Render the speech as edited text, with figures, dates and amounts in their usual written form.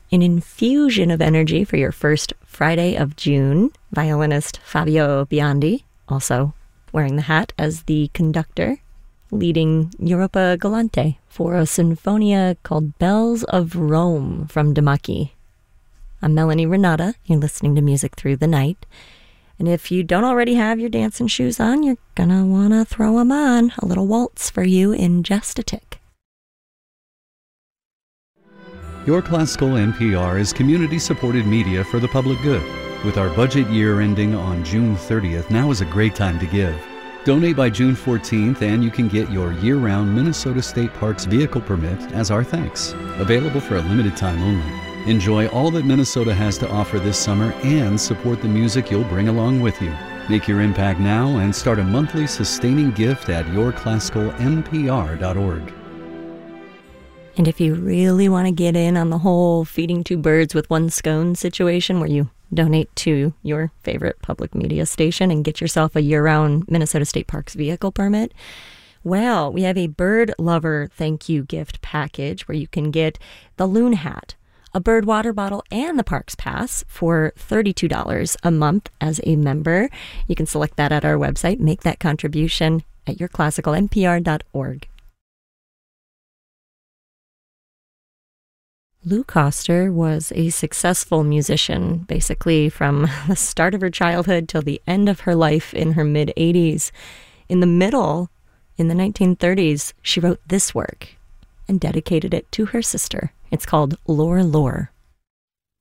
an infusion of energy for your first Friday of June. Violinist Fabio Biondi, also wearing the hat as the conductor, leading Europa Galante for a sinfonia called Bells of Rome from Damaki. I'm Melanie Renata. You're listening to Music Through the Night. And if you don't already have your dancing shoes on, you're gonna wanna throw them on. A little waltz for you in just a tick. Your Classical NPR is community-supported media for the public good. With our budget year ending on June 30th, now is a great time to give. Donate by June 14th and you can get your year-round Minnesota State Parks vehicle permit as our thanks. Available for a limited time only. Enjoy all that Minnesota has to offer this summer and support the music you'll bring along with you. Make your impact now and start a monthly sustaining gift at yourclassicalnpr.org. And if you really want to get in on the whole feeding two birds with one scone situation where you donate to your favorite public media station and get yourself a year-round Minnesota State Parks vehicle permit, well, we have a bird lover thank you gift package where you can get the loon hat, a bird water bottle, and the Parks Pass for $32 a month as a member. You can select that at our website. Make that contribution at yourclassicalnpr.org. Lou Koster was a successful musician, basically from the start of her childhood till the end of her life in her mid-80s. In the middle, in the 1930s, she wrote this work and dedicated it to her sister. It's called Lore Lore.